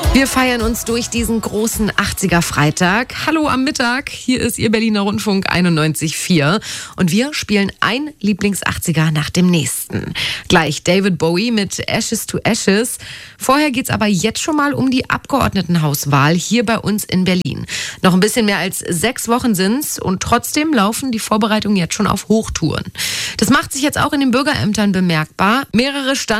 Wir feiern uns durch diesen großen 80er-Freitag. Hallo am Mittag, hier ist Ihr Berliner Rundfunk 91,4 und wir spielen ein Lieblings-80er nach dem nächsten. Gleich David Bowie mit Ashes to Ashes. Vorher geht's aber jetzt schon mal um die Abgeordnetenhauswahl hier bei uns in Berlin. Noch ein bisschen mehr als 6 Wochen sind's und trotzdem laufen die Vorbereitungen jetzt schon auf Hochtouren. Das macht sich jetzt auch in den Bürgerämtern bemerkbar. Mehrere